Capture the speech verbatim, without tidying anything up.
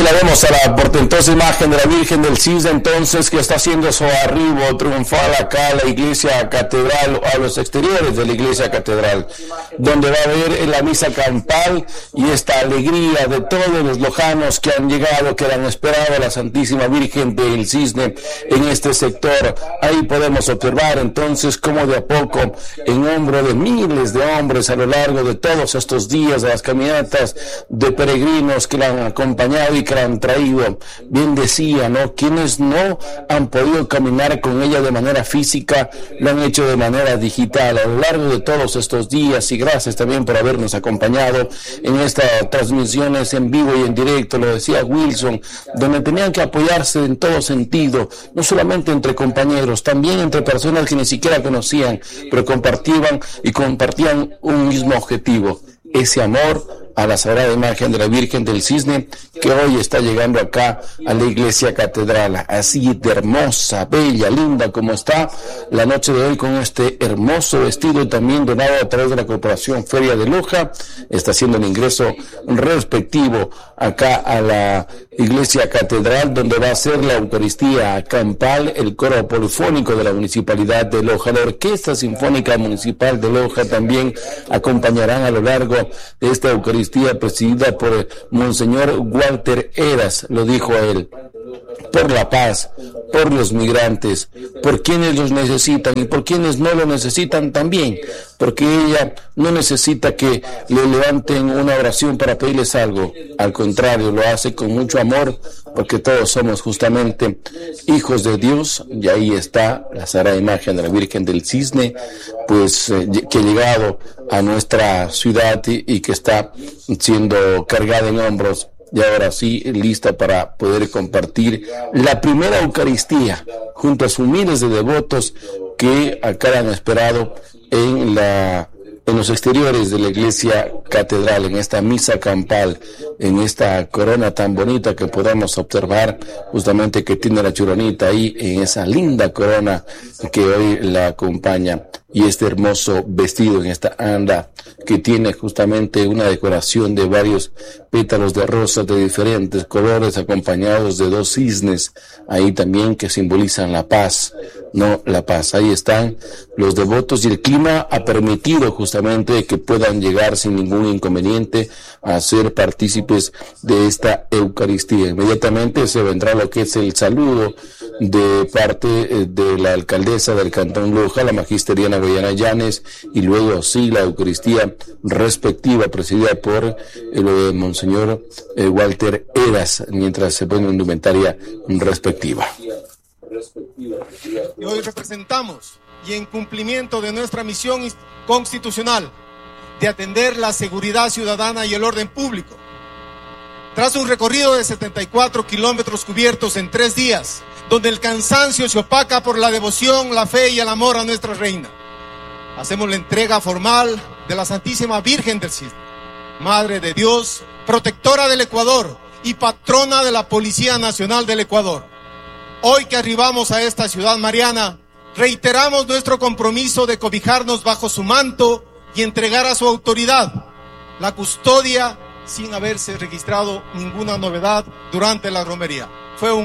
la vemos a la portentosa imagen de la Virgen del Cisne, entonces, que está haciendo su arribo triunfal acá a la iglesia catedral, a los exteriores de la iglesia catedral, donde va a haber la misa campal y esta alegría de todos los lojanos que han llegado, que han esperado a la Santísima Virgen del Cisne en este sector. Ahí podemos observar entonces cómo de a poco, en hombro de miles de hombres a lo largo de todos estos días, de las caminatas de peregrinos que la han acompañado y que la han traído, bien decía, ¿no? Quienes no han podido caminar con ella de manera física, lo han hecho de manera digital a lo largo de todos estos días, y gracias también por habernos acompañado en estas transmisiones en vivo y en directo, lo decía Wilson, donde tenían que apoyarse en todo sentido, no solamente entre compañeros, también entre personas que ni siquiera conocían, pero compartían y compartían un mismo objetivo, ese amor a la Sagrada Imagen de la Virgen del Cisne, que hoy está llegando acá a la iglesia catedral, así de hermosa, bella, linda como está la noche de hoy, con este hermoso vestido también donado a través de la Corporación Feria de Loja. Está haciendo el ingreso respectivo acá a la iglesia catedral, donde va a ser la Eucaristía campal, el coro polifónico de la Municipalidad de Loja. La Orquesta Sinfónica Municipal de Loja también acompañarán a lo largo de esta Eucaristía, presidida por Monseñor Walter Eras, lo dijo él, por la paz, por los migrantes, por quienes los necesitan y por quienes no lo necesitan también, porque ella no necesita que le levanten una oración para pedirles algo, al contrario, lo hace con mucho amor, porque todos somos justamente hijos de Dios, y ahí está la Sagrada Imagen de la Virgen del Cisne, pues eh, que ha llegado a nuestra ciudad y, y que está siendo cargada en hombros, y ahora sí lista para poder compartir la primera Eucaristía junto a sus miles de devotos que acá han esperado en la en los exteriores de la iglesia catedral, en esta misa campal, en esta corona tan bonita que podemos observar justamente que tiene la Churonita ahí, en esa linda corona que hoy la acompaña, y este hermoso vestido en esta anda que tiene justamente una decoración de varios pétalos de rosas de diferentes colores, acompañados de dos cisnes ahí también que simbolizan la paz, no la paz. Ahí están los devotos, y el clima ha permitido justamente que puedan llegar sin ningún inconveniente a ser partícipes de esta Eucaristía. Inmediatamente se vendrá lo que es el saludo de parte de la alcaldesa del Cantón Loja, la magisteriana Guayana Llanes, y luego sí la Eucaristía respectiva presidida por el Monseñor eh, Walter Eras, mientras se pone una indumentaria respectiva. Y hoy representamos, y en cumplimiento de nuestra misión constitucional de atender la seguridad ciudadana y el orden público, tras un recorrido de setenta y cuatro kilómetros cubiertos en tres días, donde el cansancio se opaca por la devoción, la fe y el amor a nuestra reina, hacemos la entrega formal de la Santísima Virgen del Cisne, Madre de Dios, protectora del Ecuador y patrona de la Policía Nacional del Ecuador. Hoy que arribamos a esta ciudad mariana, reiteramos nuestro compromiso de cobijarnos bajo su manto y entregar a su autoridad la custodia sin haberse registrado ninguna novedad durante la romería. Fue un